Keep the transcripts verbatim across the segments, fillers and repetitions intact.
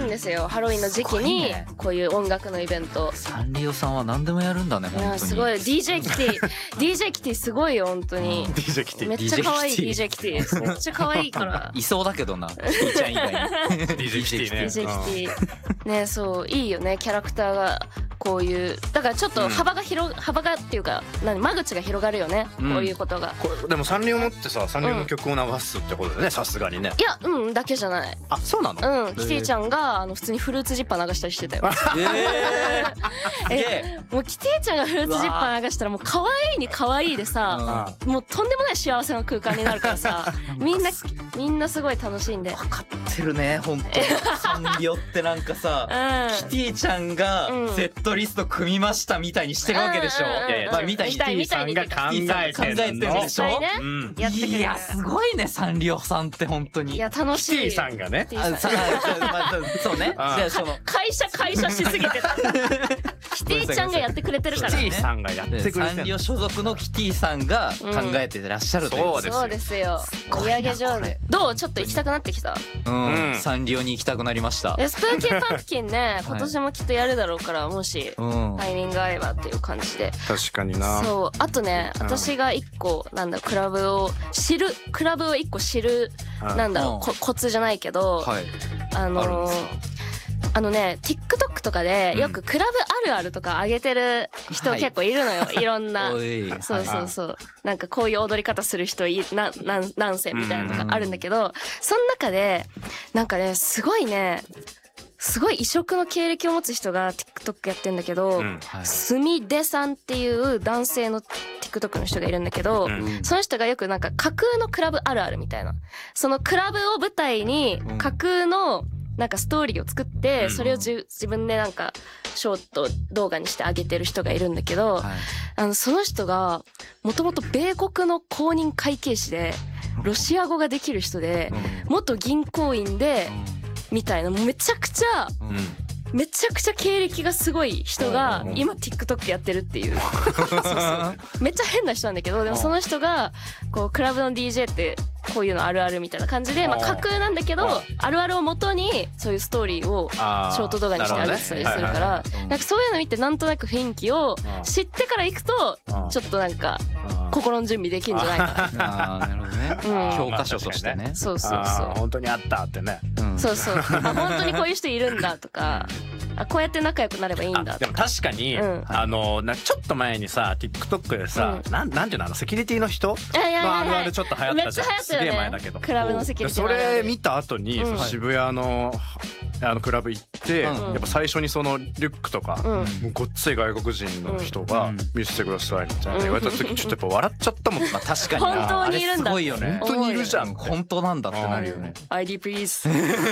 ですよ。ハロウィンの時期にね、 こういう音楽のイベント。 サンリオさんは何でもやるんだねい本当に。 やすごい ディージェー キティ ディージェー キティすごいよ本当に。 ディージェー キティめっちゃ可愛い ディージェーキキティめっちゃ可愛いから。 いそうだけどな、キティちゃん以外に。 ディージェー キティね。 ディージェー キティね、そういいよねキャラクターがこういうだからちょっと幅が広、うん、幅がっていうか何間口が広がるよね、うん、こういうことが。 これでもサンリオもってさ、サンリオの曲を流すってことだよね、さすがにね。 いやうんだけじゃない。 あ、そうなの？ うん、キティちゃんがあの普通にフルーツジッパー流したりしてたよ。 えー、 えもうキティちゃんがフルーツジッパー流したらもう可愛いに可愛いでさ、もうとんでもない幸せな空間になるからさ、みんなみんなすごい楽しんで。 分かってるね本当に。サンリオってなんかさ、うん、キティちゃんがセットリスト組みましたみたいにしてるわけでしょ。 いやいや、 まあみたいにキティさんが考えてるでしょ。 ね、うん、やってくれる。 いやすごいねサンリオさんって本当に。 いや楽しい。 キティさんがね。 あさあそうね。じゃあその会社会社しすぎてた。キティちゃんがやってくれてるからね。 キティさんがやってくれてる。 サンリオ所属のキティさんが考えてらっしゃるという。 そうですよ。売り上げ上手。どうちょっと行きたくなってきた？ うん。サンリオに行きたくなりました。 スプーキーパンプキンね今年もきっとやるだろうからもしタイミング合えばっていう感じで。 確かにな。 そうあとね私が一個なんだろうクラブを知るクラブを一個知るなんだろうコツじゃないけどあのあのね TikTok とかでよくクラブあるあるとか上げてる人結構いるのよ、はい、いろんなそうそうそうなんかこういう踊り方する人いなな何世みたいなのがあるんだけど、その中でなんかねすごいねすごい異色の経歴を持つ人が TikTok やってんだけど、うんはい、すみでさんっていう男性の TikTok の人がいるんだけど、うん、その人がよくなんか架空のクラブあるあるみたいなそのクラブを舞台に架空のなんかストーリーを作ってそれをじ自分でなんかショート動画にしてあげてる人がいるんだけど、はい、あのその人がもともと米国の公認会計士でロシア語ができる人で元銀行員でみたいなめちゃくちゃ、うん、めちゃくちゃ経歴がすごい人が今 TikTok やってるっていうそうそうめっちゃ変な人なんだけどでもその人がこうクラブの ディージェー ってこういうのあるあるみたいな感じでまあ架空なんだけどあるあるを元にそういうストーリーをショート動画にしてあげてたりするからなんかそういうの見てなんとなく雰囲気を知ってから行くとちょっとなんか心の準備できるんじゃないかな。 あーなるほどね、うん、教科書としてね。 そうそうそう本当にあったってね、うん、 そうそうあ本当にこういう人いるんだとかあこうやって仲良くなればいいんだとか。 でも確かに、うん、あのなちょっと前にさ TikTok でさ、うん、なんなんていうのあのセキュリティの人のあるあるちょっと流行ったじゃん。すげえ前だけどクラブのセキュリティそれ見た後に、うん、渋谷のあのクラブ行って、うん、やっぱ最初にそのリュックとか、うん、もうごっつい外国人の人が見せてくださいみたいな言われた時ちょっとやっぱ笑っちゃったもん。 まあ確かに本当にいるんだ。 あれすごいよね。 本当にいるじゃん。 本当なんだってなるよね。 アイディー please 、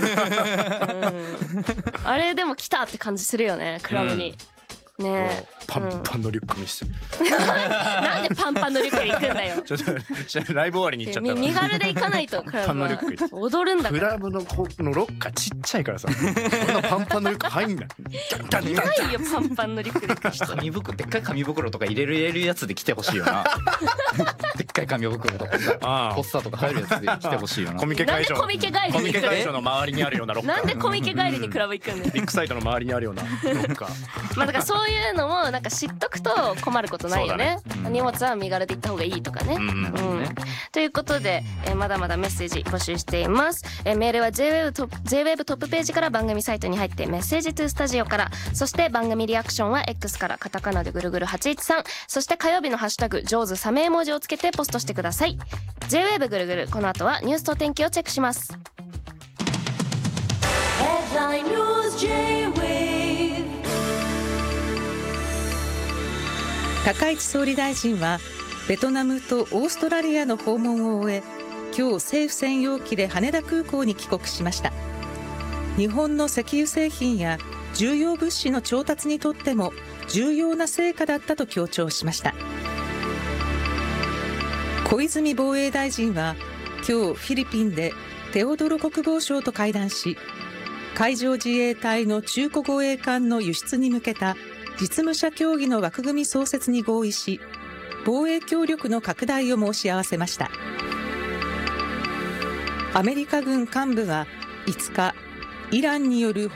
うん、あれでも来たって感じするよねクラブに、うん、ねパンパンのリュック見せて、 うん、なんでパンパンのリュックで行くんだよ。 ちょっとライブ終わりに行っちゃったら身軽で行かないとクラブは踊るんだから。 クラブのこのロッカーちっちゃいからさこんなパンパンのリュック入んないいないよパンパンのリュックで行く人。 紙袋でっかい紙袋とか入れれるやつで来てほしいよなでっかい紙袋とかさポスターとか入るやつで来てほしいよな。 コミケ会場なんでコミケ帰りにコミケ会場の周りにあるようなロッカーなんでコミケ帰りにクラブ行くんだよ。 ビッグサイトの周りにあるようなロッカーまあだからそういうのもなんか知っとくと困ることないよね。荷物は身軽で行った方がいいとかね、うんうん、ということで、えー、まだまだメッセージ募集しています。えー、メールは ジェイウェブ トップ ジェイウェブ トップページから番組サイトに入ってメッセージトゥースタジオから、そして番組リアクションは X からカタカナでぐるぐるはちいちさん、そして火曜日のハッシュタグジョーズサメ絵文字をつけてポストしてください。 ジェイウェブ ぐるぐるこの後はニュースと天気をチェックします。 高市総理大臣はベトナムとオーストラリアの訪問を終え今日政府専用機で羽田空港に帰国しました。日本の石油製品や重要物資の調達にとっても重要な成果だったと強調しました。小泉防衛大臣は今日フィリピンでテオドロ国防相と会談し、海上自衛隊の中古護衛艦の輸出に向けた実務者協議の枠組み創設に合意し、防衛協力の拡大を申し合わせました。アメリカ軍幹部はいつかイランによる